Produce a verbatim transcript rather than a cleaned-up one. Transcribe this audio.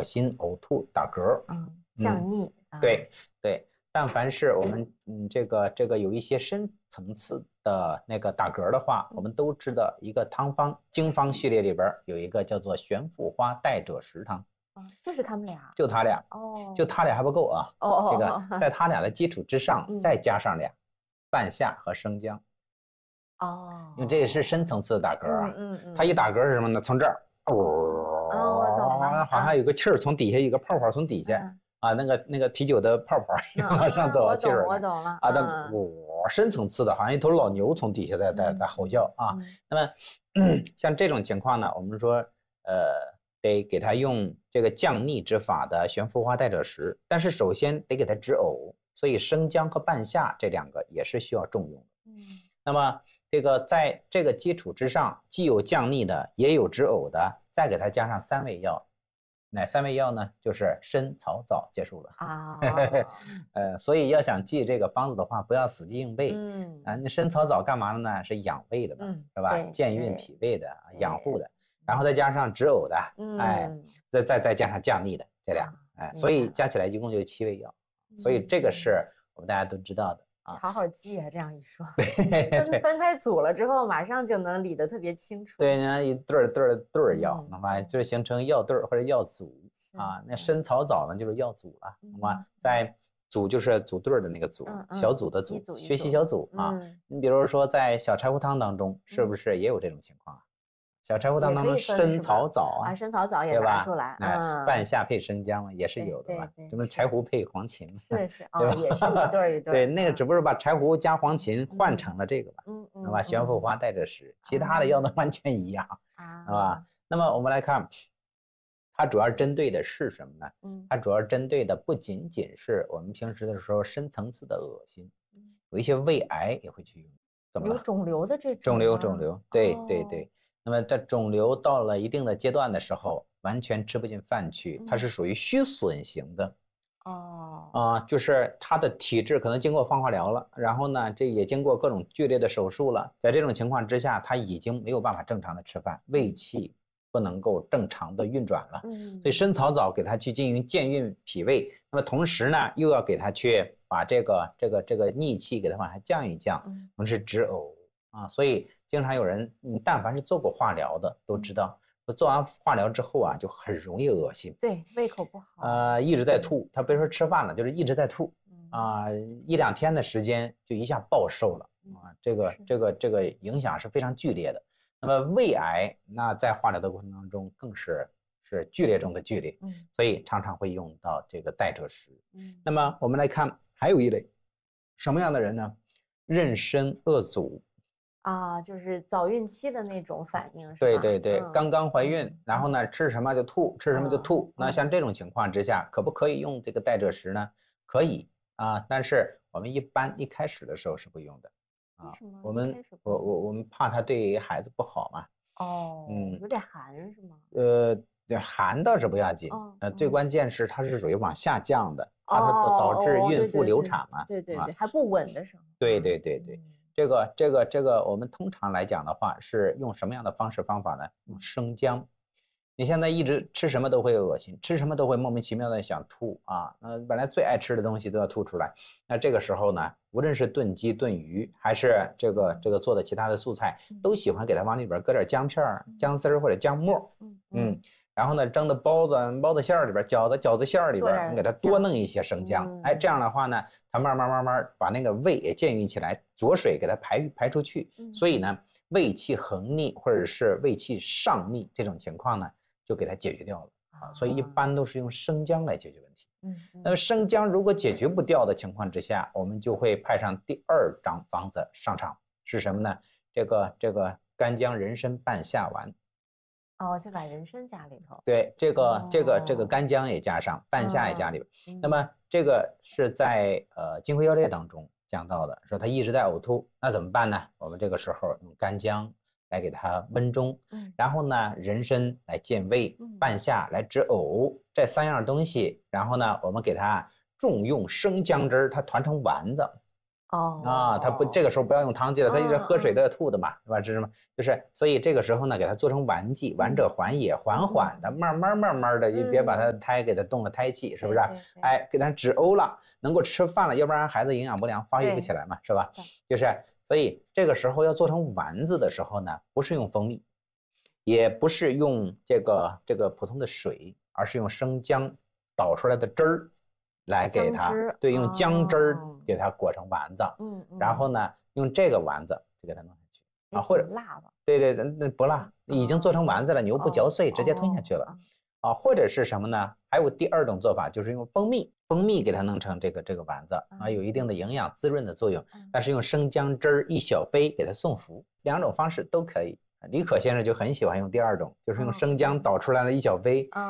恶心、呕吐、打嗝。 嗯，降逆。 嗯、对对，但凡是我们嗯这个这个有一些深层次的那个打嗝的话，我们都知道一个汤方，经方序列里边有一个叫做玄附花代赭石汤。 啊，就是他们俩， 就他俩哦， 就他俩还不够啊！ 哦哦， 这个在他俩的基础之上， 嗯、 再加上俩半夏和生姜。 哦， 因为这也是深层次的打嗝啊。 嗯嗯嗯， 他一打嗝是什么呢？从这儿， 哦，我懂了， 好像有个气儿从底下，有个泡泡从底下、 嗯、 啊，那个那个啤酒的泡泡往上走， 我懂， 气儿我懂了啊。但哇，深层次的，好像一头老牛从底下在在在吼叫啊。那么像这种情况呢，我们说呃。得给他用这个降逆之法的玄附花代赭石，但是首先得给他止呕，所以生姜和半夏这两个也是需要重用的。嗯，那么这个在这个基础之上，既有降逆的，也有止呕的，再给他加上三味药，哪三味药呢？就是参草枣，结束了啊。呃，所以要想记这个方子的话，不要死记硬背。嗯啊，那参草枣干嘛的呢？是养胃的嘛，嗯、是吧？健运脾胃的，养护的。然后再加上止呕的，嗯、哎，再再再加上降逆的，这俩，哎，所以加起来一共就七味药，嗯、所以这个是我们大家都知道的啊。 好好记啊，这样一说，分分开组了之后，马上就能理得特别清楚。 对，那一对儿对儿对儿药，那么、嗯、就是形成药对儿或者药组啊。那参草枣呢，就是药组了，那么、嗯、在组就是组对儿的那个组，嗯、小组的组，组学习小组啊。嗯、你比如说在小柴胡汤当中，是不是也有这种情况啊？小柴胡汤当中参草枣啊， 参草枣也拿出来， 哎，半夏配生姜嘛，也是有的吧？什么柴胡配黄芩， 是是，对吧？也是一对一对。 对，那个只不过把柴胡加黄芩换成了这个吧，嗯嗯，是吧？玄附花代赭石，其他的药都完全一样，是吧？那么我们来看，它主要针对的是什么呢？嗯，它主要针对的不仅仅是我们平时的时候深层次的恶心，有一些胃癌也会去用，怎么了？ 有肿瘤的这种。 肿瘤，肿瘤，对对对。那么在肿瘤到了一定的阶段的时候，完全吃不进饭去，它是属于虚损型的。哦，啊，就是它的体质可能经过放化疗了，然后呢，这也经过各种剧烈的手术了，在这种情况之下，它已经没有办法正常的吃饭，胃气不能够正常的运转了。嗯，所以参草枣给它去进行健运脾胃，那么同时呢，又要给它去把这个这个这个逆气给它往下降一降，同时止呕。啊，所以经常有人，嗯，但凡是做过化疗的都知道，做完化疗之后啊，就很容易恶心， 对，胃口不好， 呃，一直在吐。他别说吃饭了，就是一直在吐，啊，一两天的时间就一下暴瘦了啊，这个这个这个影响是非常剧烈的。那么胃癌，那在化疗的过程当中更是是剧烈中的剧烈，嗯，所以常常会用到这个代赭石。嗯，那么我们来看，还有一类什么样的人呢？妊娠恶阻。 啊，就是早孕期的那种反应，是吧？ 对对对，嗯、刚刚怀孕，嗯、然后呢吃什么就吐，吃什么就吐。嗯、那像这种情况之下，可不可以用这个代赭石呢？可以啊，但是我们一般一开始的时候是不用的啊。 为什么？ 我们我我我们怕它对孩子不好嘛。 哦，嗯，有点寒是吗？ 呃，寒倒是不要紧，哦、呃，最关键是它是属于往下降的，怕它导致孕妇流产嘛。 对对对，还不稳的时候。 对对对对。嗯这个这个这个，我们通常来讲的话，是用什么样的方式方法呢？用生姜。你现在一直吃什么都会恶心，吃什么都会莫名其妙的想吐啊。那本来最爱吃的东西都要吐出来。那这个时候呢，无论是炖鸡、炖鱼，还是这个这个做的其他的素菜，都喜欢给它往里边搁点姜片、姜丝或者姜末。嗯嗯。然后呢，蒸的包子、包子馅儿里边，饺子饺子馅儿里边，你给它多弄一些生姜，嗯、哎，这样的话呢，它慢慢慢慢把那个胃也健运起来，浊水给它排排出去，嗯、所以呢，胃气横逆或者是胃气上逆这种情况呢，就给它解决掉了啊。所以一般都是用生姜来解决问题。嗯，那么生姜如果解决不掉的情况之下，我们就会派上第二张方子上场，是什么呢？这个这个干姜人参半夏丸。 哦，就把人参加里头。 对，这个、哦、这个这个干姜也加上，半夏也加里边。哦、那么这个是在呃《金匮要略》当中讲到的，说他一直在呕吐，那怎么办呢？我们这个时候用干姜来给他温中，嗯、然后呢人参来健胃，嗯、半夏来止呕，这三样东西，然后呢我们给他重用生姜汁儿，它团成丸子。 哦啊，他不这个时候不要用汤剂了，他一直喝水嗯都要吐的嘛，是吧？这是什么？就是所以这个时候呢，给它做成丸剂，丸者缓也，缓缓的，慢慢慢慢的，就别把它胎给它动了胎气，是不是？ 对对对哎，给它止呕了，能够吃饭了，要不然孩子营养不良，发育不对起来嘛，是吧？ 是的就是所以这个时候要做成丸子的时候呢，不是用蜂蜜，也不是用这个这个普通的水，而是用生姜捣出来的汁儿来给它姜汁， 对，用姜汁儿哦给它裹成丸子， 嗯嗯， 然后呢，用这个丸子就给它弄下去也啊，或者挺辣的， 对对，那那不辣，已经做成丸子了，你又不嚼碎，直接吞下去了。 哦啊，或者是什么呢？还有第二种做法，就是用蜂蜜，蜂蜜给它弄成这个这个丸子啊，有一定的营养滋润的作用。但是用生姜汁儿一小杯给它送服，两种方式都可以。李可先生就很喜欢用第二种，就是用生姜捣出来了一小杯，